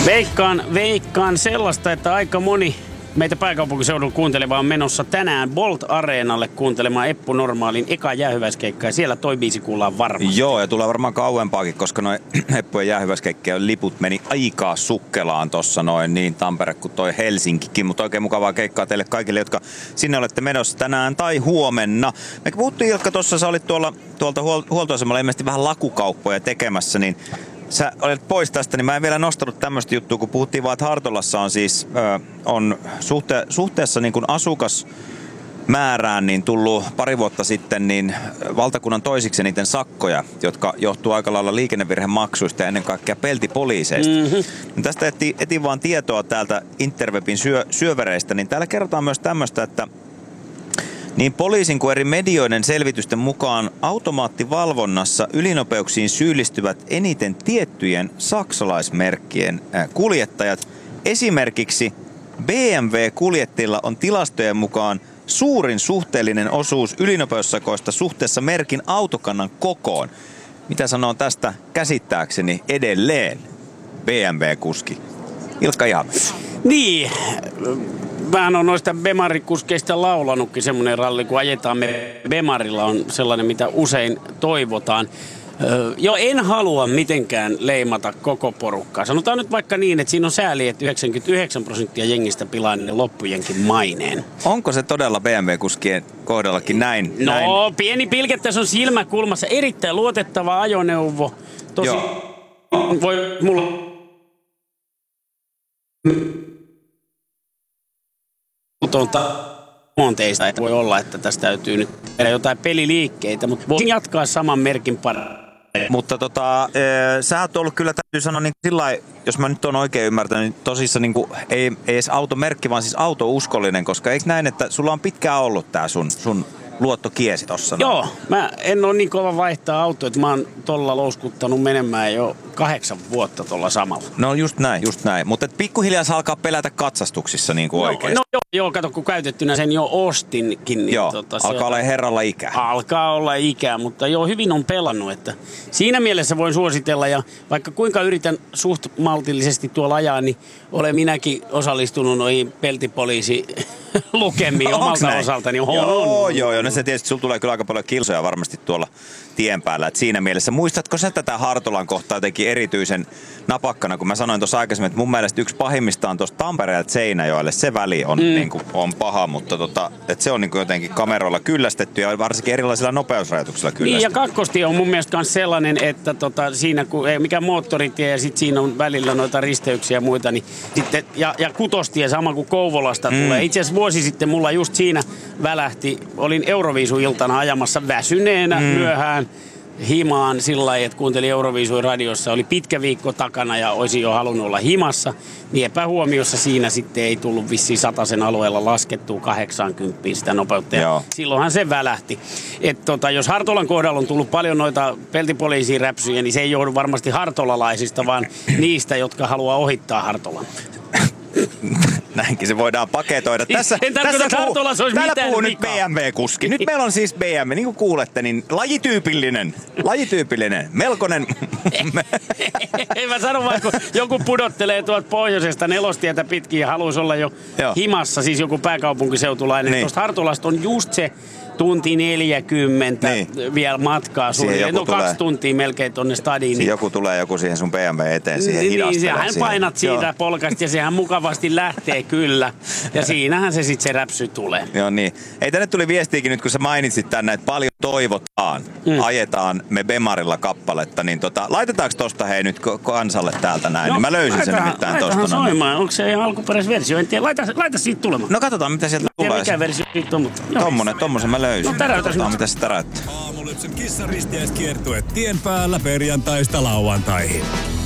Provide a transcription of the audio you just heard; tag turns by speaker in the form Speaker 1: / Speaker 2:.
Speaker 1: Veikkaan sellaista, että aika moni meitä pääkaupunkiseudulla kuunteleva on menossa tänään Bolt-areenalle kuuntelemaan Eppu Normaalin eka jäähyväiskeikkaa. Ja siellä toi biisi kuullaan varmasti.
Speaker 2: Joo, ja tulee varmaan kauempaakin, koska noin Eppujen jäähyväiskeikkojen liput meni aikaa sukkelaan tossa noin niin Tampere kuin toi Helsinkikin. Mutta oikein mukavaa keikkaa teille kaikille, jotka sinne olette menossa tänään tai huomenna. Me puhuttiin, Ilkka, tuossa sä olit tuolta huoltoasemalla ilmeisesti vähän lakukauppoja tekemässä, niin sä olet pois tästä, niin mä en vielä nostanut tämmöistä juttua, kun puhuttiin vaan, että Hartolassa on siis on suhteessa niin kuin asukasmäärään niin tullut pari vuotta sitten niin valtakunnan toisiksi eniten sakkoja, jotka johtuu aika lailla liikennevirhemaksuista ja ennen kaikkea peltipoliiseista. Mm-hmm. Tästä etin vaan tietoa täältä Interwebin syövereistä, niin täällä kerrotaan myös tämmöistä, että niin poliisin kuin eri medioiden selvitysten mukaan automaattivalvonnassa ylinopeuksiin syyllistyvät eniten tiettyjen saksalaismerkkien kuljettajat. Esimerkiksi BMW-kuljettajilla on tilastojen mukaan suurin suhteellinen osuus ylinopeussakoista suhteessa merkin autokannan kokoon. Mitä sanoo tästä käsittääkseni edelleen BMW-kuski Ilkka Ihamäki?
Speaker 1: Niin, vähän on noista Bemari-kuskeista laulanutkin semmoinen ralli, kun ajetaan me Bemarilla on sellainen, mitä usein toivotaan. En halua mitenkään leimata koko porukkaa. Sanotaan nyt vaikka niin, että siinä on sääli, että 99% jengistä pilaa ne loppujenkin maineen.
Speaker 2: Onko se todella BMW-kuskien kohdallakin näin?
Speaker 1: No, pieni pilke tässä on silmäkulmassa. Erittäin luotettava ajoneuvo. Tosi voi mulla monteista, että voi olla, että tästä täytyy nyt tehdä jotain peliliikkeitä, mutta voisin jatkaa saman merkin parhaan.
Speaker 2: Mutta sä oot ollut kyllä, täytyy sanoa niin sillai, jos mä nyt oon oikein ymmärtänyt, niin tosissaan niin ei edes automerkki, vaan siis autouskollinen, koska eikö näin, että sulla on pitkään ollut tää sun luottokiesi tossa?
Speaker 1: Joo, mä en ole niin kova vaihtaa autoa, että mä oon tolla louskuttanut menemään jo 8 vuotta tolla samalla.
Speaker 2: No just näin. Mutta pikkuhiljaa saa alkaa pelätä katsastuksissa niin kuin oikeesti.
Speaker 1: Joo, kato, kun käytettynä sen jo ostinkin. Niin
Speaker 2: joo, alkaa olla herralla ikää.
Speaker 1: Alkaa olla ikää, mutta joo, hyvin on pelannut. Että siinä mielessä voin suositella, ja vaikka kuinka yritän suht maltillisesti tuolla ajaa, niin olen minäkin osallistunut noihin peltipoliisi lukemiin omalta osaltani.
Speaker 2: Joo. No se tietysti sulla tulee kyllä aika paljon kilsoja varmasti tuolla tien päällä. Et siinä mielessä, muistatko sä tätä Hartolan kohtaa jotenkin erityisen napakkana, kun mä sanoin tuossa aikaisemmin, että mun mielestä yksi pahimmista on tuosta Tampereelta Seinäjoelle. Se väli on, niin kuin, on paha, mutta että se on niin kuin jotenkin kameroilla kyllästetty ja varsinkin erilaisilla nopeusrajoituksilla kyllästetty.
Speaker 1: Niin, ja kakkostie on mun mielestä myös sellainen, että siinä kun ei mikään moottoritie ja sitten siinä on välillä noita risteyksiä ja muita, niin sitten, ja kutostie sama kuin Kouvolasta tulee. Itse asiassa vuosi sitten mulla just siinä välähti, olin Euroviisuiltana ajamassa väsyneenä myöhään himaan sillä lailla, että kuuntelin Euroviisuin radiossa. Oli pitkä viikko takana ja olisin jo halunnut olla himassa. Niin epähuomiossa siinä sitten ei tullut vissiin 100 alueella laskettua 80 sitä nopeutta. Ja silloinhan se välähti. Että jos Hartolan kohdalla on tullut paljon noita peltipoliisiin räpsyjä, niin se ei johdu varmasti hartolalaisista, vaan niistä, jotka haluaa ohittaa Hartolan.
Speaker 2: Näinkin se voidaan paketoida.
Speaker 1: En tarkoita, että Hartolassa olisi mitään
Speaker 2: puhuu nyt BMW-kuski. Nyt meillä on siis BMW, niin kuin kuulette, niin lajityypillinen, melkoinen.
Speaker 1: Ei mä sano vaan, kun joku pudottelee tuolta pohjoisesta nelostietä pitkin ja haluaisi olla jo himassa, siis joku pääkaupunkiseutulainen. Tuosta Hartolasta on just se tunti 40 vielä matkaa suunnilleen. No 2 tuntia melkein tonne stadiin.
Speaker 2: Niin joku tulee siihen sun BMW eteen siihen hidastelemaan.
Speaker 1: Niin, painat siitä polkasta ja sehän mukavasti lähtee kyllä. Ja siinähän se sitten se räpsy tulee.
Speaker 2: Joo niin. Ei tänne tuli viestiäkin nyt, kun sä mainitsit tänne, että paljon toivotaan. Ajetaan me Bemarilla kappaletta. Niin laitetaanko tosta hei nyt kansalle täältä näin?
Speaker 1: No,
Speaker 2: niin mä löysin sen nimittäin tosta.
Speaker 1: Soimaan. Onko se ihan alkuperäisversio? En tiedä. Laita siitä tulemaan.
Speaker 2: No katsotaan mitä sieltä tulee.
Speaker 1: Mikä versio siitä on, mutta
Speaker 2: tommonen mä löysin.
Speaker 1: No täräytäs nyt.
Speaker 2: Mitä se täräyttää?
Speaker 3: Aamulypsyn kissaristiäiskiertue tien päällä perjantaista lauantaihin.